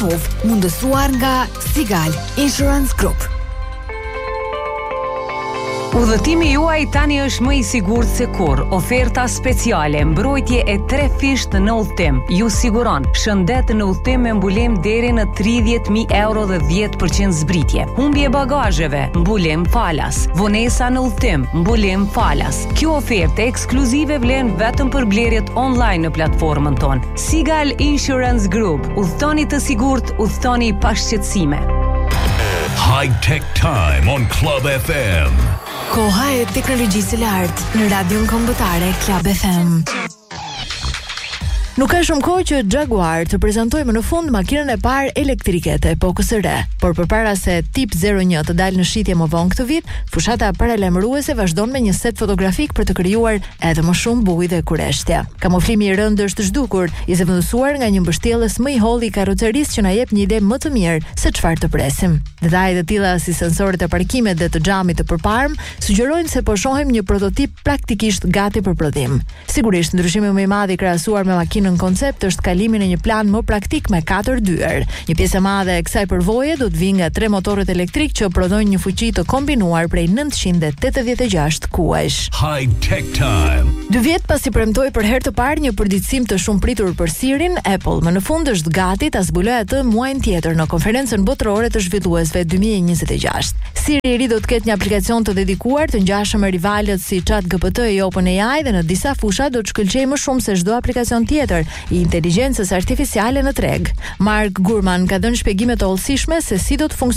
mundësuar nga Sigal Insurance Group. Udhëtimi juaj tani është më i sigurt se kurrë. Oferta speciale, mbrojtje e 3 fisht në udhëtim. Ju siguron shëndet në udhëtim me mbulim deri në 30.000 euro dhe 10% zbritje. Humbje bagazheve, mbulim falas. Vonesa në udhëtim, mbulim falas. Kjo ofertë ekskluzive vlen vetëm për blerjet online në platformën tonë. Sigal Insurance Group. Udhëtoni të sigurt, udhëtoni pa shqetësime. High Tech Time on Club FM. Koha e teknologjisë së lartë në radion kombëtare Club FM. Nuk ka shumë kohë që Jaguar të prezantojmë në fund makinën e parë elektrike të epokës së re, por përpara se Tip 01 të dalë në shitje më vonë këtë vit, fushata paralajmëruese vazhdon me një set fotografik për të krijuar edhe më shumë bujë dhe kureshtje. Kamuflimi i rëndë është zhdukur, i zëvendësuar nga një mbështjellës më i holl i karrocerisë që na jep një ide më të mirë se çfarë të presim. Detajet e tilla si sensorët e parkimit dhe të xhamit të përparm sugjerojnë se po shohim një prototip praktikisht gati për prodhim. Sigurisht, ndryshimi më i madh i krahasuar me makinën koncept është kalimi në një plan më praktik me 4 dyer. Një pjesë e madhe e kësaj përvoje do të vijë nga 3 motorët elektrik që prodhojnë një fuqi të kombinuar prej 986 kuajsh. High Tech Time. 2 vjet pasi premtoi për herë të parë një përditësim të shumë pritur për Sirin, Apple më në fund është gati ta zbulojë atë muajin tjetër në konferencën botërore të zhvilluesve 2026. Siri i ri do të ketë një aplikacion të dedikuar të ngjashëm me rivalët si ChatGPT e OpenAI dhe në disa fusha do të shkëlqejë më shumë se çdo aplikacion tjetër i inteligjencës artificiale në treg. Mark Gurman ka dhënë shpjegime të hollësishme se si do të funksionojë